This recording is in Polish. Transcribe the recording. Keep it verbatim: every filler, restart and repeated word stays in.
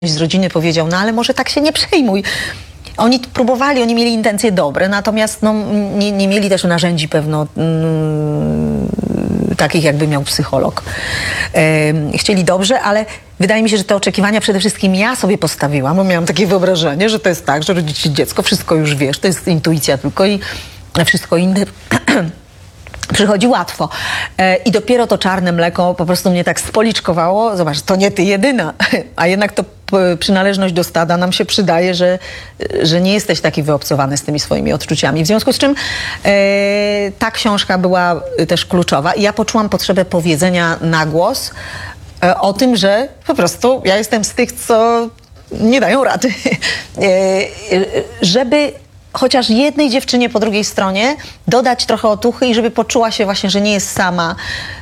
z rodziny powiedział, no ale może tak się nie przejmuj. Oni próbowali, oni mieli intencje dobre, natomiast no, nie, nie mieli też narzędzi pewno mm, takich, jakby miał psycholog. E, chcieli dobrze, ale wydaje mi się, że te oczekiwania przede wszystkim ja sobie postawiłam, bo miałam takie wyobrażenie, że to jest tak, że rodzić dziecko, wszystko już wiesz, to jest intuicja tylko i wszystko inne przychodzi łatwo. E, I dopiero to czarne mleko po prostu mnie tak spoliczkowało. Zobacz, to nie ty jedyna, a jednak to przynależność do stada nam się przydaje, że, że nie jesteś taki wyobcowany z tymi swoimi odczuciami. W związku z czym e, ta książka była też kluczowa i ja poczułam potrzebę powiedzenia na głos e, o tym, że po prostu ja jestem z tych, co nie dają rady. E, żeby chociaż jednej dziewczynie po drugiej stronie dodać trochę otuchy i żeby poczuła się właśnie, że nie jest sama,